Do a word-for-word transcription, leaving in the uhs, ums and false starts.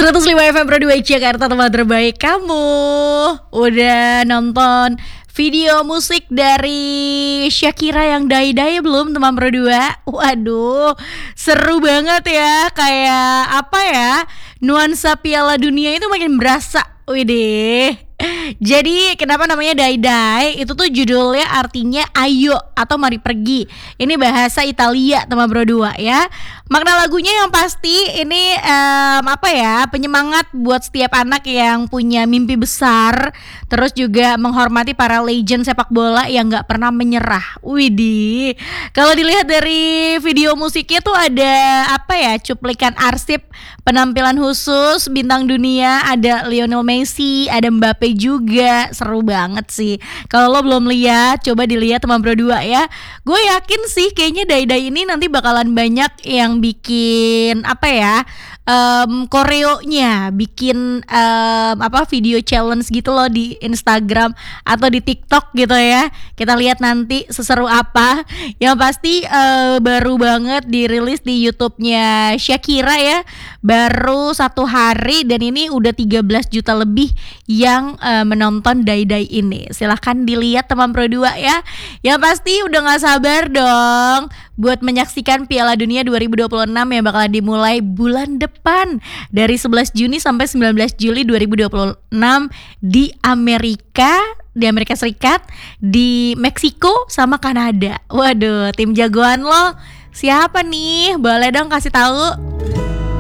seratus lima F M Pro dua Jakarta, tempat terbaik. Kamu udah nonton video musik dari Shakira yang Dai-Dai belum, teman Pro dua? Waduh, seru banget ya. Kayak apa ya, nuansa Piala Dunia itu makin berasa. Widih. Jadi kenapa namanya Dai-Dai? Itu tuh judulnya artinya ayo atau mari pergi. Ini bahasa Italia, teman Pro dua ya. Makna lagunya yang pasti ini um, apa ya, penyemangat buat setiap anak yang punya mimpi besar. Terus juga menghormati para legend sepak bola yang gak pernah menyerah. Widih. Kalau dilihat dari video musiknya tuh ada apa ya, cuplikan arsip penampilan khusus bintang dunia. Ada Lionel Messi, ada Mbappe juga. Seru banget sih. Kalau lo belum lihat, coba dilihat teman Pro dua ya. Gue yakin sih kayaknya Dai-Dai ini nanti bakalan banyak yang bikin apa ya, um, koreonya, bikin um, apa video challenge gitu loh di Instagram atau di TikTok gitu ya. Kita lihat nanti seseru apa. Yang pasti uh, baru banget dirilis di YouTube-nya Shakira ya, baru satu hari dan ini udah tiga belas juta lebih yang uh, menonton Dai-Dai ini. Silahkan dilihat teman Pro dua ya. Yang pasti udah gak sabar dong buat menyaksikan Piala Dunia dua ribu dua puluh enam yang bakalan dimulai bulan depan dari sebelas Juni sampai sembilan belas Juli dua ribu dua puluh enam di Amerika, di Amerika Serikat, di Meksiko sama Kanada. Waduh, tim jagoan lo siapa nih? Boleh dong kasih tahu.